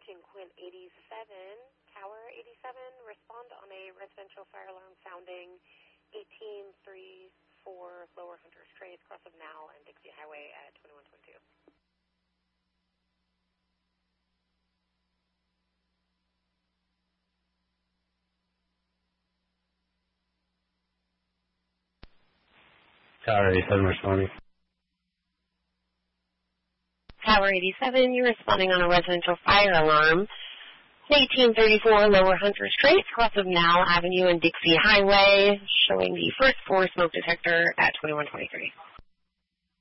Quint 87, Tower 87, respond on a residential fire alarm sounding 1834 Lower Hunters Trace, cross of Now and Dixie Highway at 2122. Tower 87 responding. Tower 87, you're responding on a residential fire alarm. 1834 Lower Hunters Trace, cross of Now Avenue and Dixie Highway, showing the first floor smoke detector at 2123.